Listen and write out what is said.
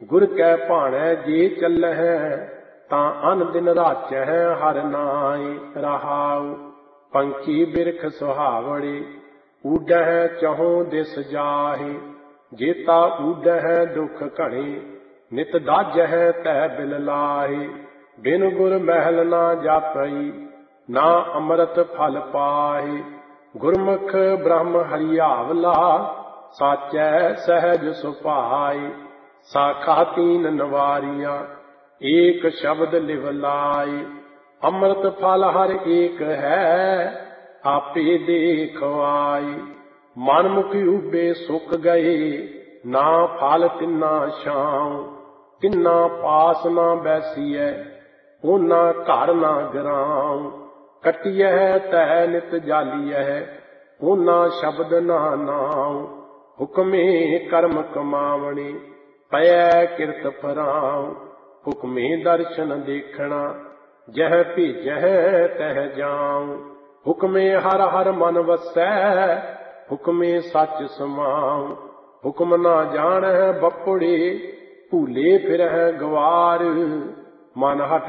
गुर कै भाणै जे चलहै तां अन दिन राचै हर नाई रहाऊ। पंछी बिरख सुहावड़े ऊडह चहों दिस जाहि, जेता ऊडह दुख घणे नित दाजह तै बिल लाहि। बिन गुर महल ना जापई ना अमृत फल पाहि, गुरमुख ब्रह्म हरियावला साचै सहज सुभाई। साखा तीन नवारियां एक शब्द लिव लाई, अमृत फल हर एक है आपे देखवाई। मन मुख उबे सुख गए ना फल तिन्ना छाऊं, तिन्ना पास ना बैसीऐ ओना घर ना गराऊं। कटियह तै नित जालियह ओना शब्द ना नाऊं, हुक्मे कर्म कमावणे पै किरत फराऊं। हुक्मे दर्शन देखना जह भेजह तह जाऊं, हुक्मे हर हर मन वसै हुक्मे सच समाऊं। हुक्म ना जानह बपुड़े भूले फिरह गवार, मन हट